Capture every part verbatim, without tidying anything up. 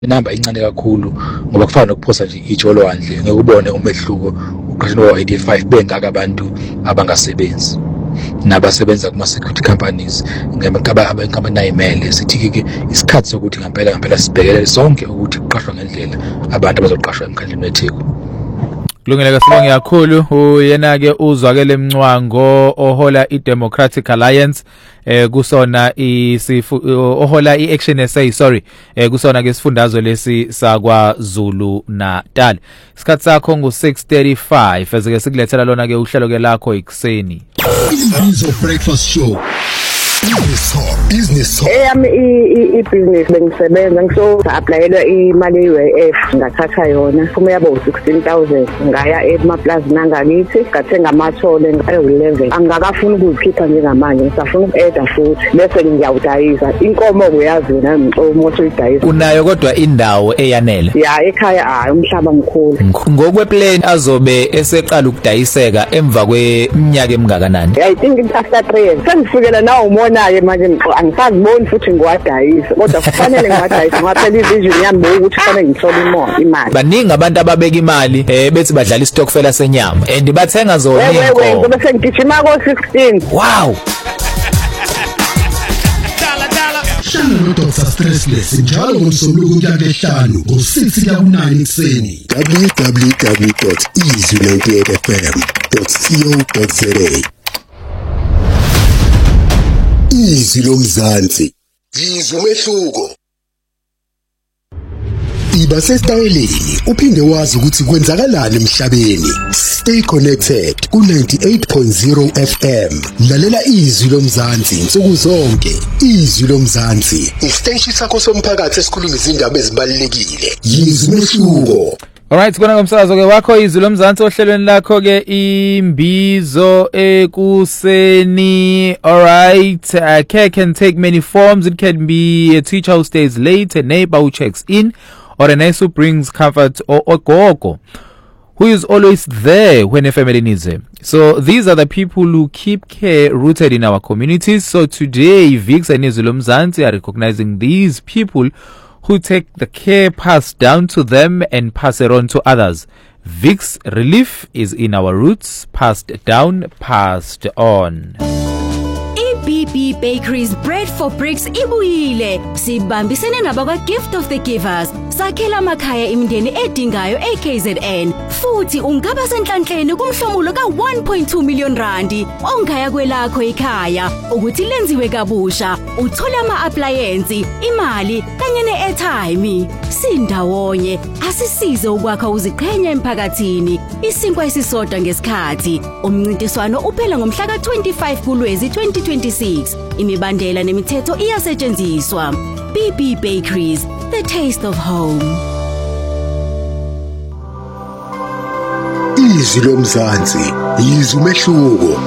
inamba incane kakhulu ngoba kufana nokuphosa nje ijolo wandle ngeke ubone umehluko uqashini wa eighty-five bengaka abantu abangasebenzi nabasebenza kuma security companies ngempela abankampani ayimele sithi ke isikhathi sokuthi ngempela ngempela sibhekelele sonke ukuthi kuqashwa ngendlela abantu abazoqashwa emkhandlweni weTheku. Kulungile kasibonge kakhulu uyena ke uzwakele Mncwango ohola iDemocratic Alliance eh kusona isifu ohola iAction S A sorry eh kusona ke sifundazwe lesi sakwa Zulu Natal. Isikhathi sakho ngo six thirty-five ezike sikulethela lona ke uhlelo ke lakho ikuseni. Imbizo breakfast show. Business Talk, Business Talk. Eyami i-business bengisebenza ngiso applyela imali ye-U I F ngathatha yona kuma yabo sixteen thousand ngaya emaplaza nangakithi ngathenga amathole ngayo eleven angakafuni ukukhipha njengamanje ngisafuna uku-add futhi bese ngiyawudayisa inkomo kuyazi wena ngicomotho idayisa unayo kodwa indawo eyanele ya ekhaya hayi umhlaba mkhulu ngokweplan azobe eseqala ukudayiseka emva kweminyaka emingakanani I think after three years sengifikela nawo naye manje angisaziboni futhi ngiwadayisa kodwa kufanele ngiwadayisa ngoba phela ivision yami ukuthi kufanele ngithole imali imali baningi abantu ababeka imali eh bethi badlala istokfela senyama and bathenga zona inkomo wewe ngoba sengigijima ko sixteen wow Shana no Doctor Stressless njalo ngomsombuluko kuya kuhlanu ngo six kuya ku nine ekseni w w w dot easy ninety-eight f m dot co dot za Izwi lomzansi yizwe umehluko iba sesitayeleni uphinde wazi ukuthi kwenzakalani emhlabeni stay connected ku ninety-eight point zero F M lalela izwi lomzansi insuku zonke izwi lomzansi isiteshi sakho somphakathi esikhuluma izindaba ezibalekile yizwe umehluko. Alright kona ngomsakazo ke wakho izwi lomzansi ohlelweni lakho ke imbizo ekuseni. Alright uh, care can take many forms. It can be a teacher who stays late, a neighbor who checks in, or a nurse who brings comfort, or a gogo who is always there when a family needs him. So these are the people who keep care rooted in our communities. So today Vix and Izwi lomzansi are recognizing these people who take the care passed down to them and pass it on to others. Vix relief is in our roots, passed down, passed on. B B Bakeries Bread for Bricks ibuyile sibambisene nabakwa Gift of the Givers sakhela amakhaya imindeni edingayo e K Z N futhi ungaba senhlanhleni kumhlomulo ka one point two million randi ongaya kwelakho ekhaya ukuthi lenziwe kabusha uthola ama appliances imali kanye ne airtime sindawonye asisize ukwakha uziqhenya emphakathini isinkwa esisodwa ngesikhathi umncintiswano uphela ngomhla ka twenty-five kuLwezi twenty twenty-six imibandela nemithetho iyasetshenziswa. B B Bakeries, the taste of home. Izwi lomzansi yizwe umehluko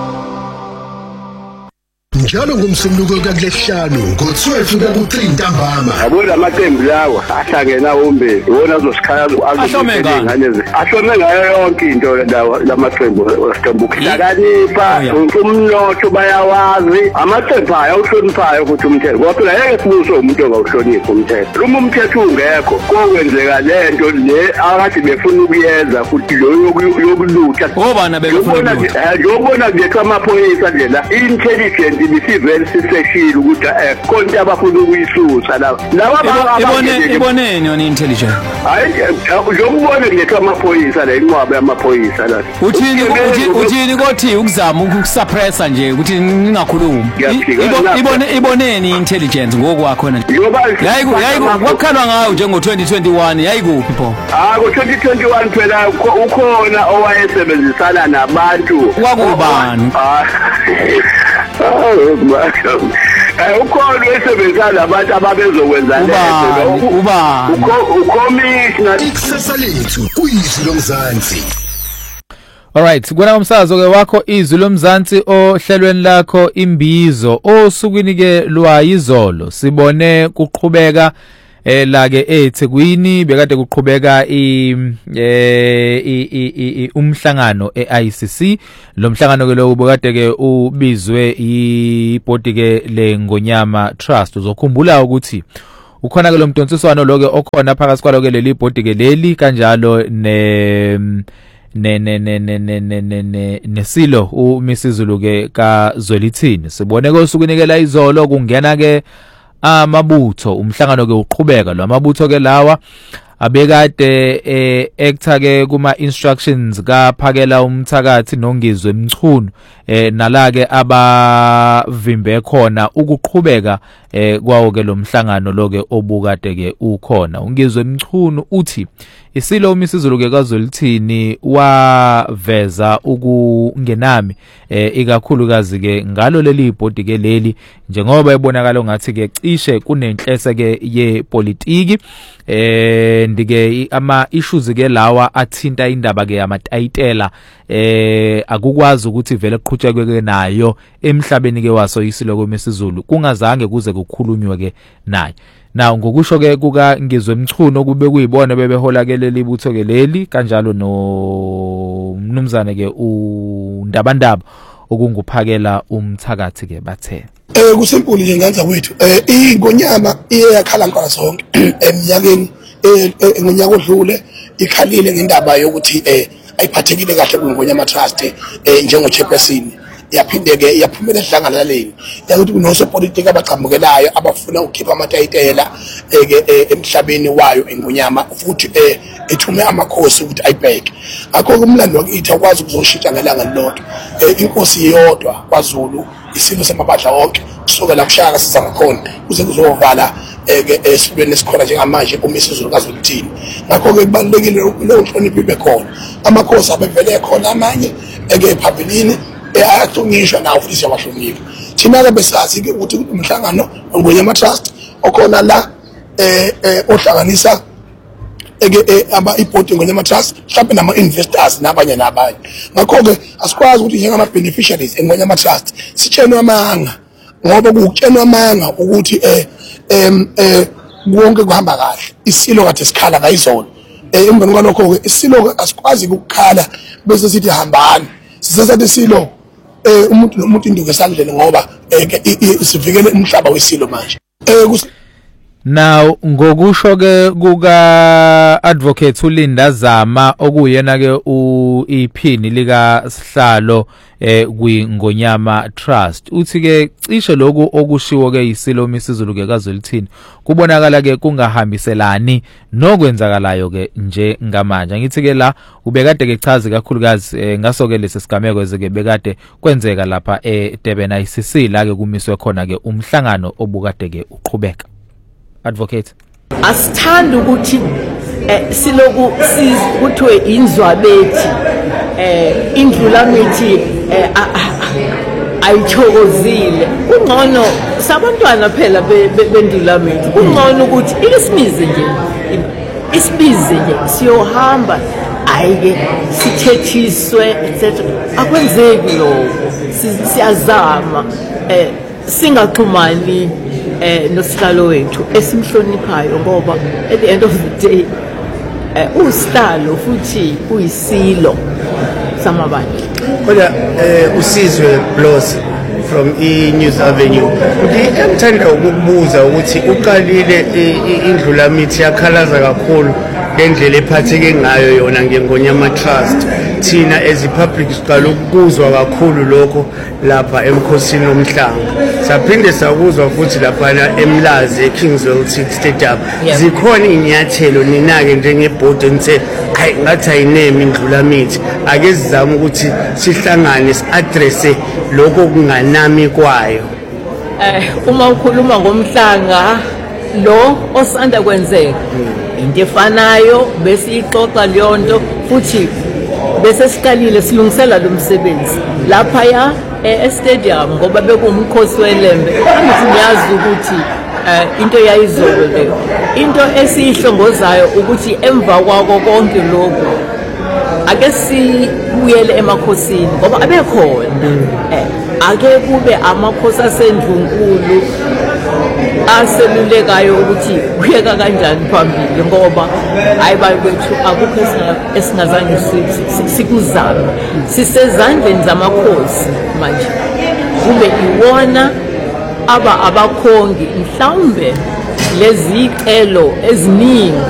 njalo ngomsombuluko kulesihlanu ngo twelve kuya ku three ntambama yabona amaqembu lawa ahlangena umbe wona azosikhaya azongene ahlome ngayo yonke into lawa lamaqembu wesiqembu kuhlakanipha umnotho bayawazi amaqembu aya uhloniphayo ukuthi umthetho kodwa yeke sibuso umuntu ongawuhlonipha umthetho uma umthetho ungekho kokwenzeka lento le akade befuna ukuyenza futhi lo yokulutha obana befuna ukubona nje amaphoyisa nje la intelligent ibisivele siseshile ukuthi eh konke abafuna ukuyisusa la laba ibone iboneni yona intelligent hayi ngiyobona nje amaphoyisa la inqwabe amaphoyisa la uthini uthini kothi ukuzama ukusuppressa nje ukuthi ningakhulumi ibone iboneni intelligence ngokwakho na yayiku yayiku wakhalwa ngayo nje ngo twenty twenty-one yayikuphi pho ah ngo twenty twenty-one phela ukhona owayesebenzisana nabantu kwakubani Eh ukhona esebenzana labantu ababezokwenza lezo uba ucommissioner ikusasa lethu kuyizwi lomzansi. Alright kona umsakazo ke wakho izwi lomzansi ohlelweni lakho imbizo osukwini ke lwayizolo sibone kuqhubeka eh la ke eThekwini bekade kuqhubeka i eh umhlangano eI C C lo mhlangano ke lo bekade ke ubizwe ibhodi ke le Ngonyama Trust uzokhumbula ukuthi ukhona ke lo mdonsiswano lo ke okhona phakathi kwalo ke leli body ke leli kanjalo ne ne ne ne ne ne ne ne nesilo uMisizulu ke kaZwelithini. Sibone ke usukunikela izolo kungena ke amabutho umhlangano ke uqhubeka lo amabutho ke lawa abekade eh actor ke kuma instructions kaphakela umthakathi noNgizwe Mchunu eh nala ke abavimbe khona ukuqhubeka eh kwawo ke lo mhlangano lo ke obukade ke ukhona. uNgizwe Mchunu uthi isilo uMisizulu ke kaZwelithini waveza ukungenami eh ikakhulukazi ke ngalo leli body ke leli njengoba ebonakala ngathi ke cishe kunenhlese ke yepolitiki eh ndike ama issues ke lawa athinta indaba ke yamatayitela eh akukwazi ukuthi vele qhutshekwe ke nayo emhlabeni ke waso isilo kweMisizulu kungazange kuze kukhulunywe ke naye. Now ngokusho ke kuka Ngizwe Mchunu kube kuyibona bebehola ke leli butho ke leli kanjalo no mnumzane ke uNdabandaba okunguphakela umthakathi ke bathe eh kusimpuli nje ngenza kwethu eh iNgonyama iyakhala nkala zonke eminyakeni eh ngonyaka odlule ikhalile ngendaba yokuthi eh ayiphathekile kahle kuNgonyama Trust eh njengo chairperson yaphinde ke yaphumela ehlanganaleni yakuthi kunoso politics abaqhamukelayo abafuna ukukhipha amatayitela eke emhlabeni wayo eNgonyama futhi eh ethume amakhosi ukuthi ayibheke akho kumlando wakithi akwazi ukuzoshintsha ngelanga lodwa inkosi iyodwa kwaZulu isilo samabadla wonke kusuka la kushaka siza ngakhona kuze kuzovala eke esibeni esikhona njengamanje uMisizulu kaZwelithini. Ngakho ke kubalekile lo nhlonipho bekhona amakhosi abevele khona amanye eke phabilini ayakuthungisha nawo futhi siyawahlonipha. Thina ke besazi ke ukuthi umhlangano ngoNgonyama Trust okhona la eh ohlanganisa eke aba iboard ngoNgonyama Trust mhlawumbe nama investors nabanye nabanye. Ngakho ke asikwazi ukuthi njengama beneficiaries eNgonyama Trust sitshenwe amanga ngoba kutshenwe amanga ukuthi eh em eh konke kuhamba kahle. Isilo kade sikhala ngayizolo eh emveni kwalokho ke isilo asikwazi ukukhala bese sithi hambani sisesathi isilo eh umuntu nomuntu induku esandleni ngoba sivikele umhlaba wesilo manje. Eh now ngokusho ke kuka advocate uLinda Zama okuyena ke uiphini lika Sihlalo eh kwiNgonyama Trust uthi ke cishe lokhu okushiwo ke isilo uMisizulu ke kaZwelithini kubonakala ke kungahambiselani nokwenzakalayo ke nje ngamanje. Ngithi ke la ubekade ke chazi kakhulukazi ngaso ke lesisigameko ezeke bekade kwenzeka lapha eDurban I C C la ke kumiswe khona ke umhlangano obukade ke uqhubeka. Advocate asithanda ukuthi siloku sizikuthiwe inzwa bethi eh indlula mithi ayithokozile kungcono sabantwana phela bendlula mithi kungcono ukuthi ikisibize nje isibize nje siyohamba ayike sithethiswe etc akwenzeki lokho siyazama eh singaxhumani eh nosihlalo wethu esimhloniphayo ngoba at the end of the day eh usihlalo futhi uyisilo samabandla. Kodwa eh uSizwe Bloss from iNews Avenue uthi emthanda ukubuza ukuthi uqalile indlula mithi yakhalaza kakhulu ngendlela ephatheke ngayo yona ngeNgonyama Trust. Thina as ipublic siqala ukuzwa kakhulu lokho lapha emkhosini omhlanga saphinde sakuzwa futhi lapha eMlazi eKingswell Stadium zikhona inyathelo ninake njengeboard enithe hayi ngathi ayineme indlula mithi ake sizame ukuthi sihlangane siaddresse lokho kunganami kwayo. Eh uma ukhuluma ngomhlanga lo osanda kwenzeka into efanayo bese ixoxa leyonto futhi bese siqalile silungisela lo msebenzi lapha ya e-stadium ngoba bekumkhosi weLembe angithi ngiyazi ukuthi into yayizolo leyo into esihlongozayo ukuthi emva kwako konke lokho ake sibuyele emakhosini ngoba abekhona eh ake kube amakhosi asendlunkulu aselulekayo ukuthi kuyeka kanjani phambili ngoba ayibalwethu akukho esingazange sikuzama sisezandleni zamakhosi manje kube iwona aba abakhongi mhlawumbe lezi celo eziningi